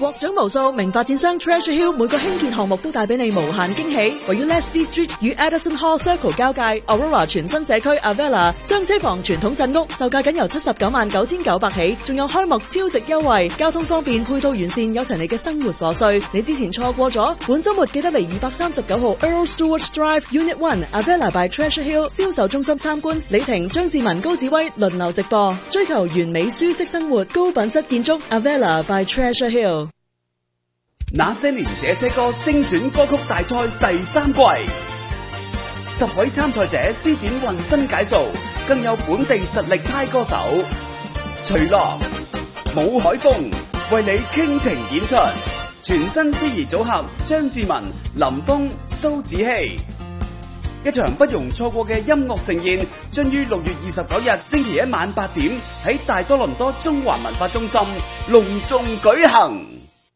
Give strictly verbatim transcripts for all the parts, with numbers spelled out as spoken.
獲獎無數，名發展商 Treasure Hill 每個興建項目都帶俾你無限驚喜。位於 Leslie Street 與 Addison Hall Circle 交界 Aurora 全新社區 Avella 雙車房傳統鎮屋，售價僅由七十九萬九千九百起，仲有開幕超值優惠，交通方便，配套完善，有齊你嘅生活所需。你之前錯過咗，本週末記得嚟二百三十九號 Earl Stewart Drive Unit One Avella by Treasure Hill 銷售中心參觀。李婷、張志文、高志威輪流直播，追求完美舒適生活，高品質建築 Avella by Treasure Hill。 那些年這些歌精選歌曲大賽第三季，十位參賽者施展渾身解數，更有本地實力派歌手徐樂、武海峰為你傾情演出，全新司儀組合張志文、林峰、蘇子希，一場不容錯過嘅音樂盛宴，將於六月二十九日星期一晚八點喺大多倫多中華文化中心隆重舉行。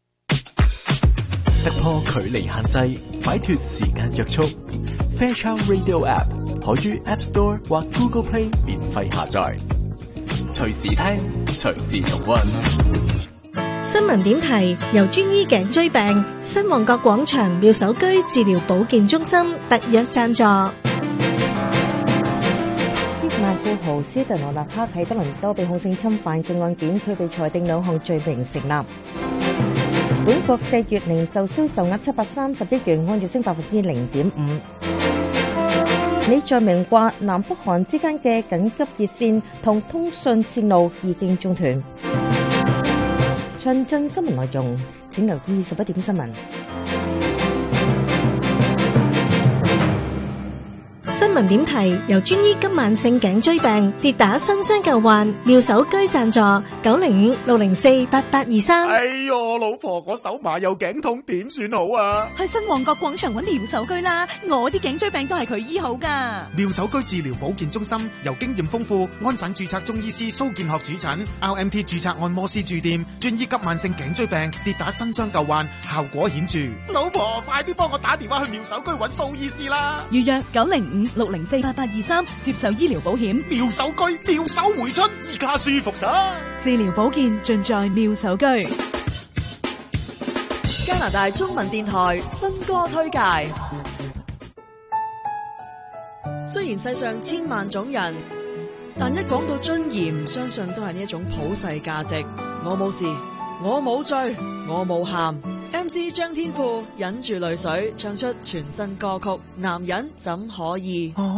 突破距離限制，擺脫時間約束。Fairchild Radio App 可於 App Store 或 Google Play 免費下載，隨時聽，隨時重溫。 新聞點提由專醫頸椎病新旺角廣場妙手居治療保健中心特約贊助。 億萬富豪斯特羅納克喺多倫多被控性侵犯嘅案件，佢被裁定兩項罪名成立。本國四月零售銷售額七百三十億元，按月升百分之零點五。李在明話，南北韓之間嘅緊急熱線同通訊線路已經中斷。詳盡新聞內容，請留意十一點新聞。 新聞點提由專醫急慢性頸椎病跌打新傷舊患妙手居贊助九零五六零四八八二三。 哎喲，老婆，我手麻又頸痛，點算好啊？ 去新旺角廣場揾妙手居啦，我啲頸椎病都係佢醫好噶。 妙手居治療保健中心由經驗豐富安省註冊中醫師蘇建學主診 ，R M T 註冊按摩師駐店，專醫急慢性頸椎病跌打新傷舊患，效果顯著。老婆，快啲幫我打電話去妙手居揾蘇醫師啦！ 預約九零五六零四八八二三，接受醫療保險。 妙手居，妙手回春，而家舒服晒。 治療保健盡在妙手居。 加拿大中文電台新歌推介。雖然世上千萬種人，但一講到尊嚴，相信都係呢一種普世價值。我冇事，我冇罪，我冇喊。M C 張天賦忍住淚水唱出全新歌曲《男人怎可以》。